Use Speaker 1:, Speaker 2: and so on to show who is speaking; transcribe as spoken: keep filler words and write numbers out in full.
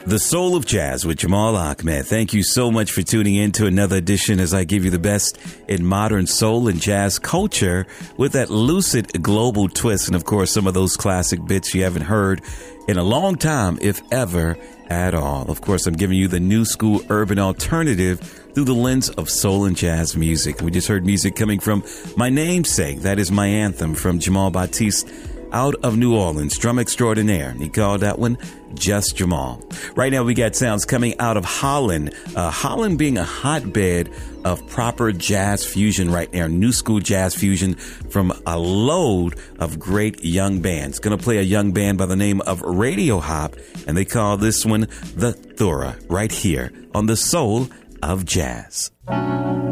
Speaker 1: The Soul of Jazz with Jamal Ahmed. Thank you so much for tuning in to another edition as I give you the best in modern soul and jazz culture with that lucid global twist. And of course, some of those classic bits you haven't heard in a long time, if ever at all. Of course, I'm giving you the new school urban alternative through the lens of soul and jazz music. We just heard music coming from my namesake. That is my anthem from Jamal Batiste out of New Orleans, drum extraordinaire. He called that one Just Jamal. Right now we got sounds coming out of Holland. Uh, Holland being a hotbed of proper jazz fusion right now, new school jazz fusion from a load of great young bands. Going to play a young band by the name of Radio Hop, and they call this one The Thura, right here on The Soul of Jazz.